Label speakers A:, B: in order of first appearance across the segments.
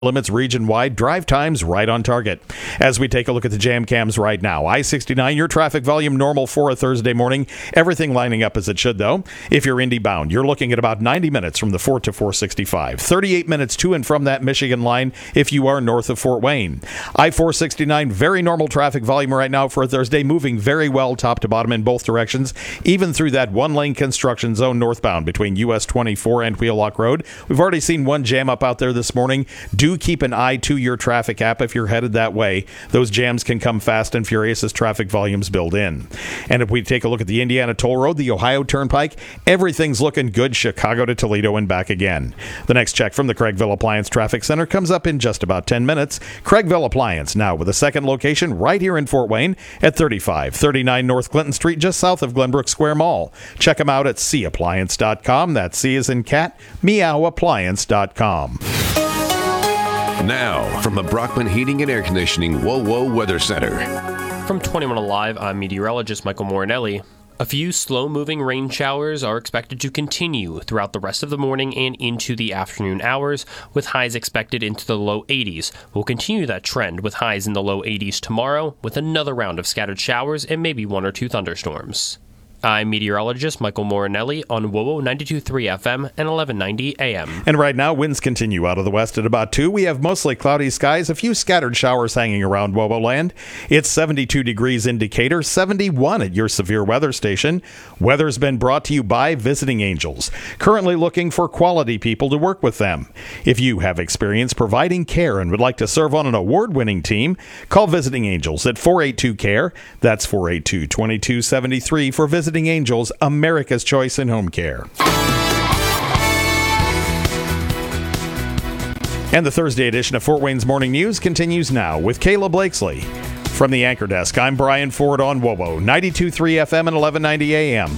A: Limits region-wide, drive times right on target. As we take a look at the jam cams right now, I-69, your traffic volume normal for a Thursday morning. Everything lining up as it should, though. If you're Indy bound, you're looking at about 90 minutes from the Fort to 465. 38 minutes to and from that Michigan line if you are north of Fort Wayne. I-469, very normal traffic volume right now for a Thursday, moving very well top to bottom in both directions, even through that one-lane construction zone northbound between US 24 and Wheelock Road. We've already seen one jam up out there this morning. Do keep an eye to your traffic app if you're headed that way. Those jams can come fast and furious as traffic volumes build in. And if we take a look at the Indiana Toll Road, the Ohio Turnpike, everything's looking good Chicago to Toledo and back again. The next check from the Craigville Appliance Traffic Center comes up in just about 10 minutes. Craigville Appliance now with a second location right here in Fort Wayne at 3539 North Clinton Street, just south of Glenbrook Square Mall. Check them out at cappliance.com. That's C as in cat, meowappliance.com.
B: Now, from the Brockman Heating and Air Conditioning WOWO Weather Center.
C: From 21 Alive, I'm meteorologist Michael Morinelli. A few slow-moving rain showers are expected to continue throughout the rest of the morning and into the afternoon hours, with highs expected into the low 80s. We'll continue that trend with highs in the low 80s tomorrow, with another round of scattered showers and maybe one or two thunderstorms. I'm meteorologist Michael Morinelli on WOWO 92.3 FM and 1190 AM.
A: And right now, winds continue out of the west at about 2. We have mostly cloudy skies, a few scattered showers hanging around WOWO land. It's 72 degrees in Decatur, 71 at your severe weather station. Weather's been brought to you by Visiting Angels, currently looking for quality people to work with them. If you have experience providing care and would like to serve on an award-winning team, call Visiting Angels at 482-CARE. That's 482-2273 for Visiting Angels, America's choice in home care. And the Thursday edition of Fort Wayne's Morning News continues now with Kayla Blakesley. From the Anchor Desk, I'm Brian Ford on WOWO 92.3 FM and 1190 AM.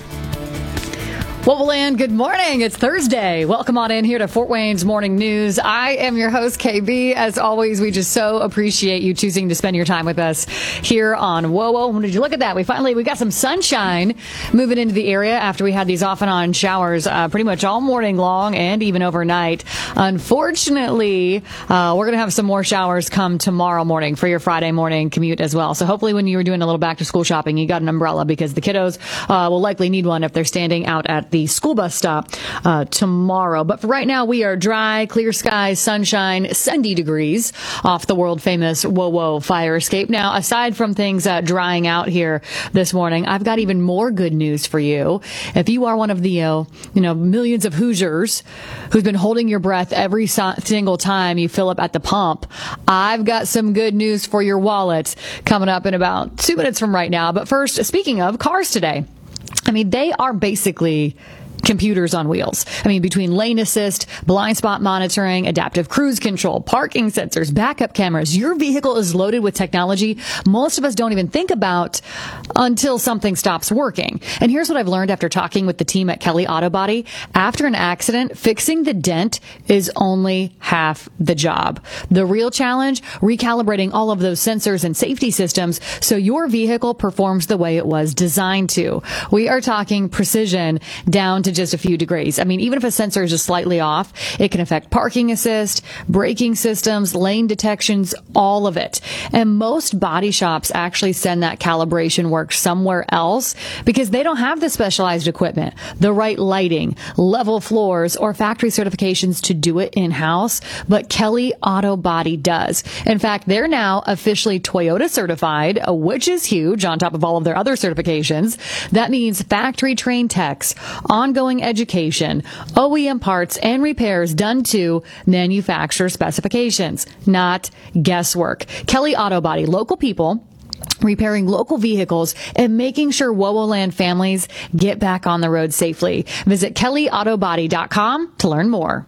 D: WOWO Land, good morning. It's Thursday. Welcome on in here to Fort Wayne's Morning News. I am your host, KB. As always, we just so appreciate you choosing to spend your time with us here on WOWO. Did you look at that? We got some sunshine moving into the area after we had these off and on showers pretty much all morning long and even overnight. Unfortunately, we're going to have some more showers come tomorrow morning for your Friday morning commute as well. So hopefully when you were doing a little back to school shopping, you got an umbrella because the kiddos will likely need one if they're standing out at the school bus stop tomorrow. But for right now, we are dry, clear skies, sunshine, 70 degrees off the world famous WOWO fire escape. Now, aside from things drying out here this morning, I've got even more good news for you. If you are one of the millions of Hoosiers who's been holding your breath every single time you fill up at the pump, I've got some good news for your wallet coming up in about 2 minutes from right now. But first, speaking of cars today, they are basically computers on wheels. Between lane assist, blind spot monitoring, adaptive cruise control, parking sensors, backup cameras, your vehicle is loaded with technology most of us don't even think about until something stops working. And here's what I've learned after talking with the team at Kelly Auto Body. After an accident, fixing the dent is only half the job. The real challenge, recalibrating all of those sensors and safety systems so your vehicle performs the way it was designed to. We are talking precision down to just a few degrees. Even if a sensor is just slightly off, it can affect parking assist, braking systems, lane detections, all of it. And most body shops actually send that calibration work somewhere else because they don't have the specialized equipment, the right lighting, level floors, or factory certifications to do it in-house. But Kelly Auto Body does. In fact, they're now officially Toyota certified, which is huge on top of all of their other certifications. That means factory trained techs, ongoing education, OEM parts and repairs done to manufacturer specifications, not guesswork. Kelly Auto Body, local people repairing local vehicles and making sure WOWO Land families get back on the road safely. Visit kellyautobody.com to learn more.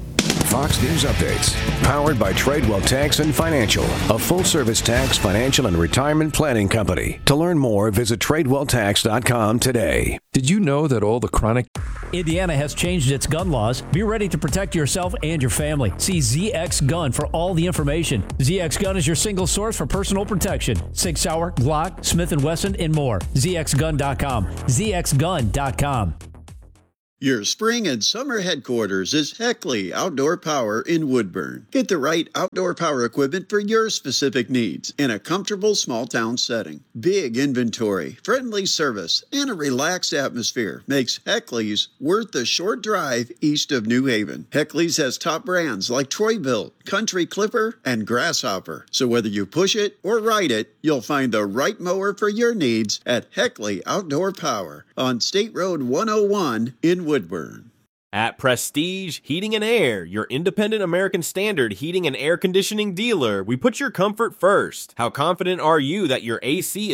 B: Fox News Updates, powered by Tradewell Tax and Financial, a full-service tax, financial, and retirement planning company. To learn more, visit TradewellTax.com today.
E: Did you know that all the chronic...
F: Indiana has changed its gun laws. Be ready to protect yourself and your family. See ZX Gun for all the information. ZX Gun is your single source for personal protection. Sig Sauer, Glock, Smith & Wesson, and more. ZXGun.com. ZXGun.com.
G: Your spring and summer headquarters is Heckley Outdoor Power in Woodburn. Get the right outdoor power equipment for your specific needs in a comfortable small town setting. Big inventory, friendly service, and a relaxed atmosphere makes Heckley's worth the short drive east of New Haven. Heckley's has top brands like Troy-Bilt, Country Clipper, and Grasshopper. So whether you push it or ride it, you'll find the right mower for your needs at Heckley Outdoor Power on State Road 101 in Woodburn.
H: At Prestige Heating and Air, your independent American Standard heating and air conditioning dealer, we put your comfort first. How confident are you that your AC